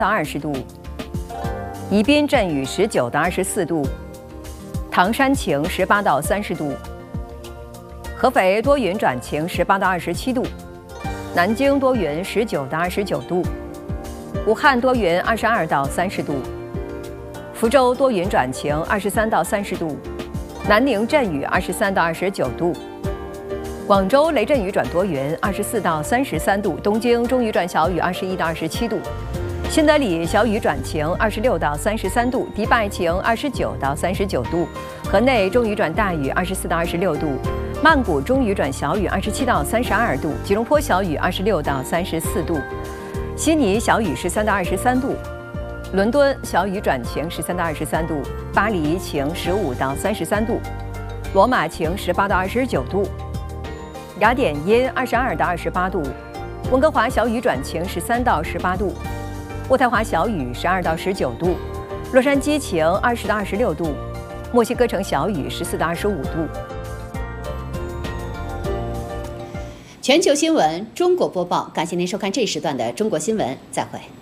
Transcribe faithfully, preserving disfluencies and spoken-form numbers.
到二十度，宜宾阵雨十九到二十四度，唐山晴十八到三十度，合肥多云转晴十八到二十七度，南京多云十九到二十九度，武汉多云二十二到三十度，福州多云转晴二十三到三十度，南宁阵雨二十三到二十九度。 广州雷阵雨转多云，二十四到三十三度；东京中雨转小雨，二十一到二十七度；新德里小雨转晴，二十六到三十三度；迪拜晴，二十九到三十九度；河内中雨转大雨，二十四到二十六度；曼谷中雨转小雨，二十七到三十二度；吉隆坡小雨，二十六到三十四度；悉尼小雨十三到二十三度；伦敦小雨转晴，十三到二十三度；巴黎晴，十五到三十三度；罗马晴，十八到二十九度。 雅典阴，二十二到二十八度；温哥华小雨转晴，十三到十八度；渥太华小雨，十二到十九度；洛杉矶晴，二十到二十六度；墨西哥城小雨，十四到二十五度。 全球新闻中国播报，感谢您收看这一时段的中国新闻，再会。